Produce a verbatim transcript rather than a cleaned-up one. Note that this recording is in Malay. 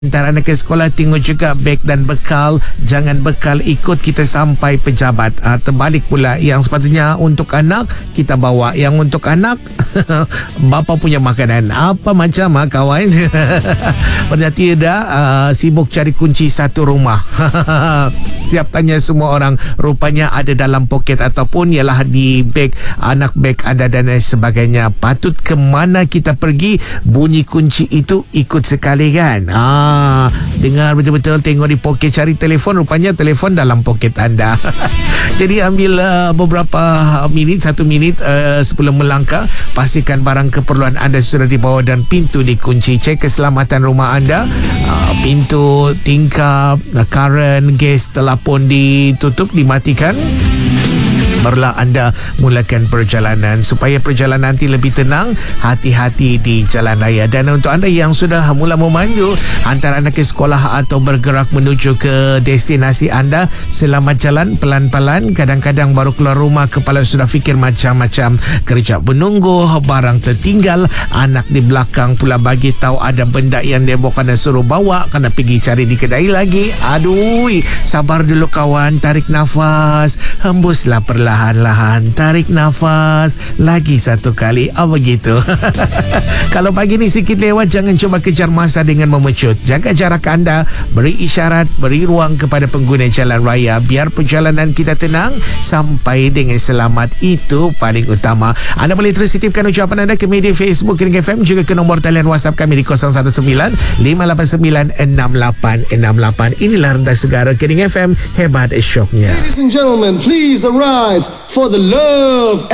Hantar anak ke sekolah, tengok juga beg dan bekal. Jangan bekal ikut kita sampai pejabat. Ha, terbalik pula, yang sepatutnya untuk anak kita bawa, yang untuk anak bapa punya makanan. Apa macam ha, kawan? Berarti dah uh, sibuk cari kunci satu rumah. Siap tanya semua orang, rupanya ada dalam poket ataupun ialah di beg anak, beg anda dan sebagainya. Patut ke mana kita pergi, bunyi kunci itu ikut sekali kan. Ah, dengar betul-betul, tengok di poket, cari telefon, rupanya telefon dalam poket anda. Jadi ambil uh, beberapa minit, satu minit uh, sebelum melangkah, pastikan barang keperluan anda sudah dibawa dan pintu dikunci. Cek keselamatan rumah anda, uh, pintu, tingkap, uh, karen, gas telah pun ditutup, dimatikan. Barulah anda mulakan perjalanan supaya perjalanan nanti lebih tenang. Hati-hati di jalan raya. Dan untuk anda yang sudah mula memandu, hantar anak ke sekolah atau bergerak menuju ke destinasi anda, selamat jalan, pelan-pelan. Kadang-kadang baru keluar rumah, kepala sudah fikir macam-macam. Kerja menunggu, barang tertinggal, anak di belakang pula bagi tahu ada benda yang dia bukan suruh bawa, kena pergi cari di kedai lagi. Aduh, sabar dulu kawan, tarik nafas, hembuslah perlahan Lahan-lahan, tarik nafas lagi satu kali. Oh begitu. Kalau pagi ni sikit lewat, jangan cuba kejar masa dengan memecut. Jaga jarak anda, beri isyarat, beri ruang kepada pengguna jalan raya, biar perjalanan kita tenang sampai dengan selamat. Itu paling utama. Anda boleh terus titipkan ucapan anda ke media Facebook Kering F M, juga ke nombor talian WhatsApp kami di kosong satu sembilan lima lapan sembilan enam lapan enam lapan. Inilah Rentas Segara Kering F M, hebat syoknya. Ladies and gentlemen, please arise for the love